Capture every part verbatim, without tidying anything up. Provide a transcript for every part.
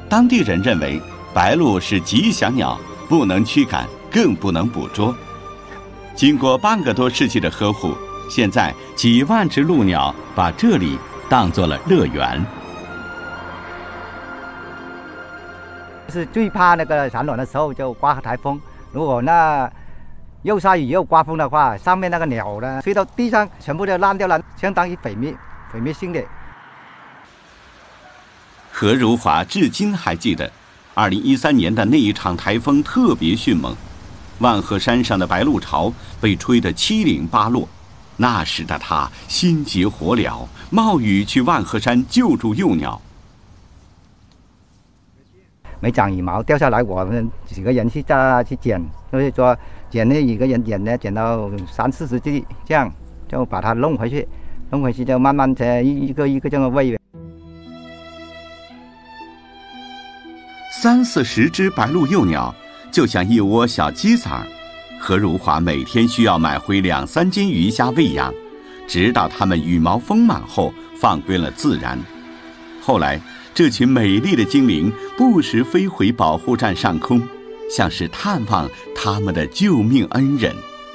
当地人认为白鹭是吉祥鸟，不能驱赶，更不能捕捉。经过半个多世纪的呵护，现在几万只鹭鸟把这里当作了乐园。 是最怕那个产卵的时候就刮台风，如果那又下雨又刮风的话，上面那个鸟呢吹到地上全部都烂掉了，相当于毁灭毁灭性的。 何如华至今还记得二零一三年的那一场台风特别迅猛，万壑山上的白鹭巢被吹得七零八落。那时的他心急火燎，冒雨去万壑山救助幼鸟。 没长羽毛掉下来，我们几个人去再去捡，所以说捡那一个人捡呢，捡到三四十只，这样就把它弄回去，弄回去就慢慢的一个一个这么喂。 三四十只白鹭幼鸟，就像一窝小鸡仔儿。何如华每天需要买回两三斤鱼虾喂养，直到它们羽毛丰满后放归了自然。后来，这群美丽的精灵不时飞回保护站上空，像是探望他们的救命恩人。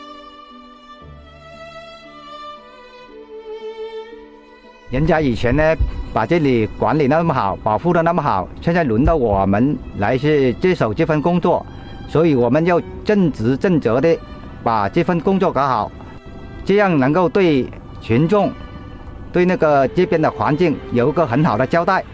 人家以前呢，把这里管理那么好，保护的那么好，现在轮到我们来是接手这份工作，所以我们要正直正责的把这份工作搞好，这样能够对群众、对那个这边的环境有一个很好的交代。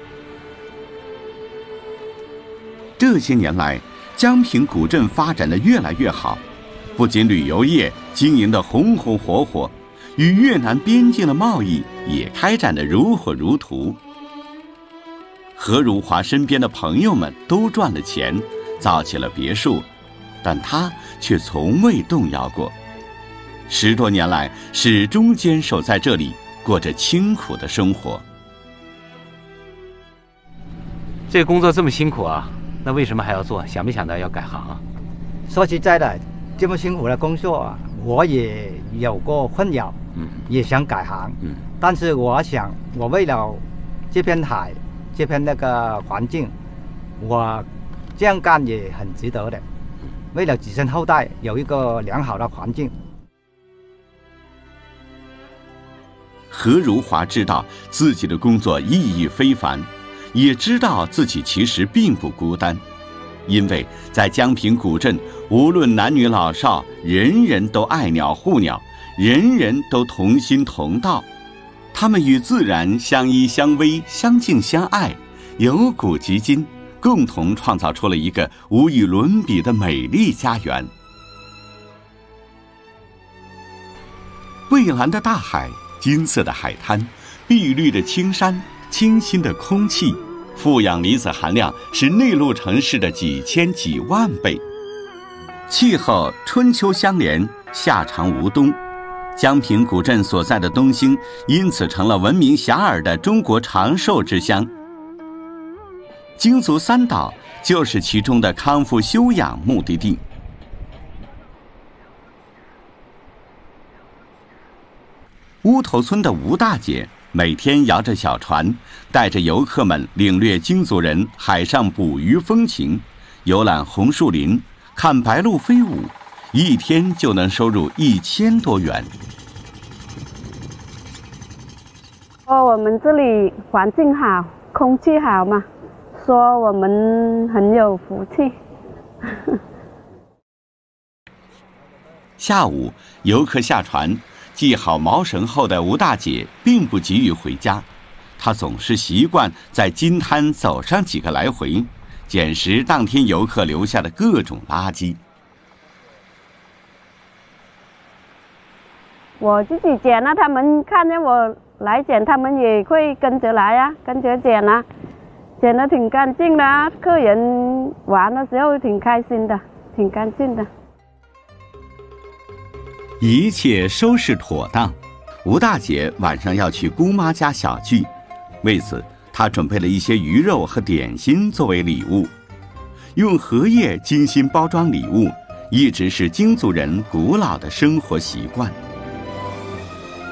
这些年来，江平古镇发展得越来越好，不仅旅游业经营得红红火火，与越南边境的贸易也开展得如火如荼。何如华身边的朋友们都赚了钱，造起了别墅，但他却从未动摇过。十多年来，始终坚守在这里，过着清苦的生活。 这个工作这么辛苦啊，那为什么还要做？想没想到要改行啊？ 说实在的，这么辛苦的工作，我也有过困扰，嗯，也想改行，嗯，但是我想，我为了这片海，这片那个环境，我这样干也很值得的。为了子孙后代有一个良好的环境。 何如华知道自己的工作意义非凡，也知道自己其实并不孤单，因为在江平古镇，无论男女老少，人人都爱鸟护鸟，人人都同心同道。他们与自然相依相偎，相敬相爱，由古及今，共同创造出了一个无与伦比的美丽家园。蔚蓝的大海，金色的海滩，碧绿的青山，清新的空气，负氧离子含量是内陆城市的几千几万倍。气候春秋相连，夏长无冬。江平古镇所在的东兴因此成了闻名遐迩的中国长寿之乡。京足三岛就是其中的康复休养目的地。乌头村的吴大姐每天摇着小船，带着游客们领略京族人海上捕鱼风情，游览红树林，看白鹭飞舞，一天就能收入一千多元。 说我们这里环境好，空气好嘛，说我们很有福气。 下午，游客下船，系好锚绳后的吴大姐并不急于回家，她总是习惯在金滩走上几个来回，捡拾当天游客留下的各种垃圾。 我自己捡了，他们看见我来捡，他们也会跟着来啊，跟着捡啊，捡得挺干净的啊，客人玩的时候挺开心的，挺干净的。 一切收拾妥当，吴大姐晚上要去姑妈家小聚，为此她准备了一些鱼肉和点心作为礼物。用荷叶精心包装礼物，一直是京族人古老的生活习惯。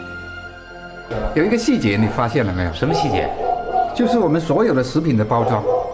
有一个细节你发现了没有？ 什么细节？ 就是我们所有的食品的包装，